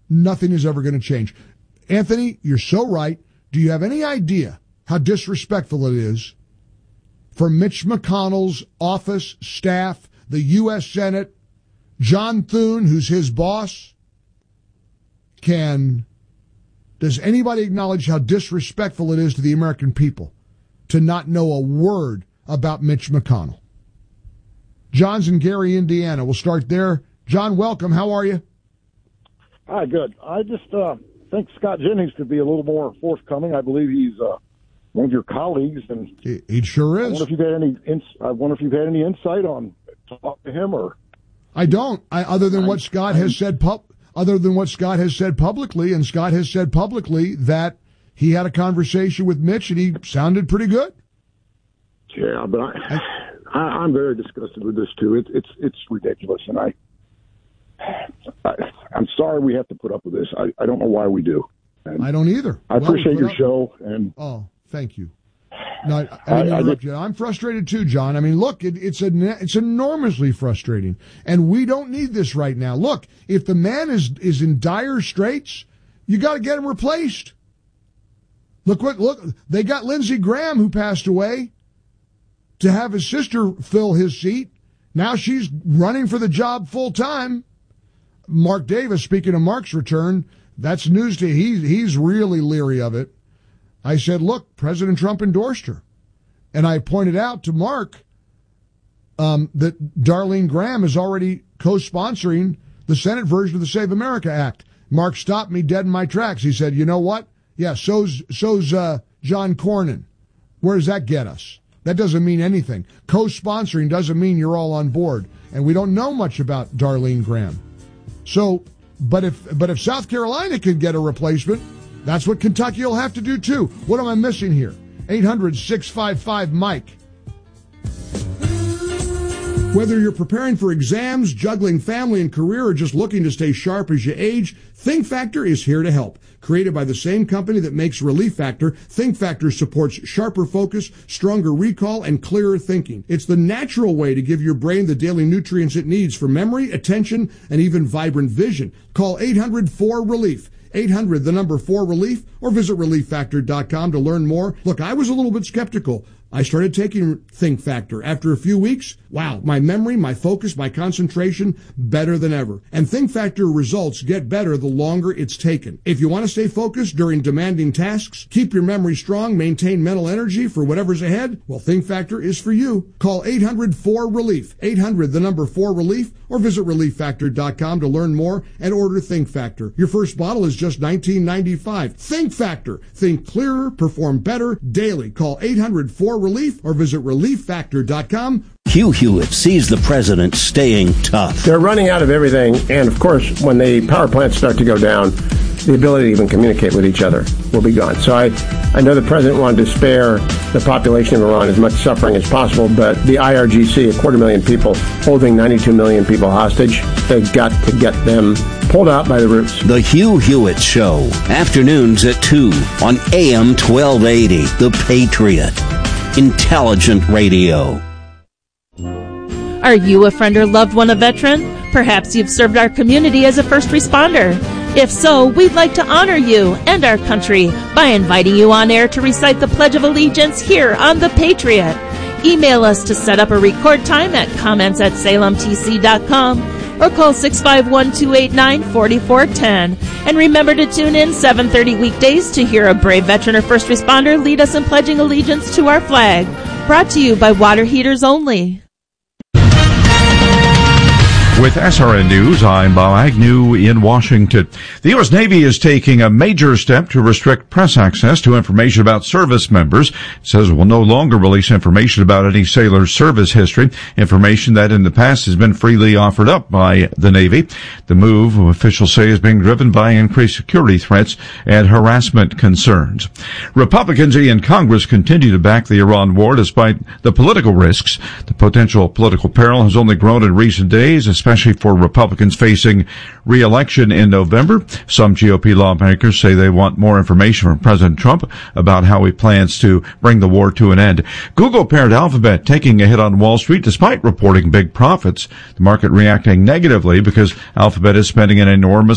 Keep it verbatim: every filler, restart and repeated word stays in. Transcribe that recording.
nothing is ever going to change. Anthony, you're so right. Do you have any idea how disrespectful it is for Mitch McConnell's office, staff, the U S Senate, John Thune, who's his boss? Can, does anybody acknowledge how disrespectful it is to the American people to not know a word about Mitch McConnell? John's in Gary, Indiana. We'll start there. John, welcome. How are you? Hi, good. I just uh, think Scott Jennings could be a little more forthcoming. I believe he's uh, one of your colleagues, and he, he sure is. I wonder if you've had any. Ins- I wonder if you've had any insight on talk to him, or I don't. I, other than what Scott has said, pub, other than what Scott has said publicly, and Scott has said publicly that he had a conversation with Mitch, and he sounded pretty good. Yeah, but I, I, I'm very disgusted with this too. It, it's it's ridiculous, and I. I, I'm sorry we have to put up with this. I, I don't know why we do. And I don't either. I well, appreciate your up. show. And oh, thank you. No, I, I didn't I, interrupt I you. I'm frustrated too, John. I mean, look, it, it's a, it's enormously frustrating, and we don't need this right now. Look, if the man is is in dire straits, you got to get him replaced. Look what look they got Lindsey Graham, who passed away, to have his sister fill his seat. Now she's running for the job full time. Mark Davis, speaking of Mark's return, that's news to he he's really leery of it. I said, look, President Trump endorsed her. And I pointed out to Mark um, that Darlene Graham is already co-sponsoring the Senate version of the Save America Act. Mark stopped me dead in my tracks. He said, you know what? Yeah, so's, so's uh, John Cornyn. Where does that get us? That doesn't mean anything. Co-sponsoring doesn't mean you're all on board. And we don't know much about Darlene Graham. So, but if but if South Carolina can get a replacement, that's what Kentucky will have to do too. What am I missing here? eight hundred, six five five, Mike. Whether you're preparing for exams, juggling family and career, or just looking to stay sharp as you age, Think Factor is here to help. Created by the same company that makes Relief Factor, Think Factor supports sharper focus, stronger recall, and clearer thinking. It's the natural way to give your brain the daily nutrients it needs for memory, attention, and even vibrant vision. Call eight hundred four relief. eight hundred, the number four relief, or visit relief factor dot com to learn more. Look, I was a little bit skeptical. I started taking Think Factor. After a few weeks, wow, my memory, my focus, my concentration, better than ever. And Think Factor results get better the longer it's taken. If you want to stay focused during demanding tasks, keep your memory strong, maintain mental energy for whatever's ahead, well, Think Factor is for you. Call eight hundred four relief. eight hundred, the number four relief, or visit relief factor dot com to learn more and order Think Factor. Your first bottle is just nineteen ninety-five. Think Factor. Think clearer, perform better daily. Call eight hundred four relief or visit relief factor dot com. Hugh Hewitt sees the president staying tough. They're running out of everything, and of course, when the power plants start to go down, the ability to even communicate with each other will be gone. So I, I know the president wanted to spare the population of Iran as much suffering as possible, but the I R G C, a quarter million people, holding ninety-two million people hostage, they've got to get them pulled out by the roots. The Hugh Hewitt Show, afternoons at two on A M twelve eighty, The Patriot. Intelligent radio. Are you a friend or loved one a veteran? Perhaps you've served our community as a first responder. If so, we'd like to honor you and our country by inviting you on air to recite the Pledge of Allegiance here on The Patriot. Email us to set up a record time at comments at salem t c dot com or call six five one, two eight nine, four four one zero. And remember to tune in seven thirty weekdays to hear a brave veteran or first responder lead us in pledging allegiance to our flag. Brought to you by Water Heaters Only. With S R N News, I'm Bob Agnew in Washington. The U S Navy is taking a major step to restrict press access to information about service members. It says it will no longer release information about any sailor's service history, information that in the past has been freely offered up by the Navy. The move, officials say, is being driven by increased security threats and harassment concerns. Republicans in Congress continue to back the Iran war despite the political risks. The potential political peril has only grown in recent days, especially especially for Republicans facing re-election in November. Some G O P lawmakers say they want more information from President Trump about how he plans to bring the war to an end. Google parent Alphabet taking a hit on Wall Street despite reporting big profits. The market reacting negatively because Alphabet is spending an enormous